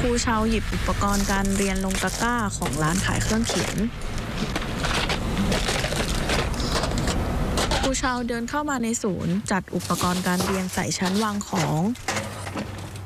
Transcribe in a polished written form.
ครูเชาหยิบอุปกรณ์การเรียนลงตะกร้าของร้านขายเครื่องเขียนครูเชาเดินเข้ามาในศูนย์จัดอุปกรณ์การเรียนใส่ชั้นวางของ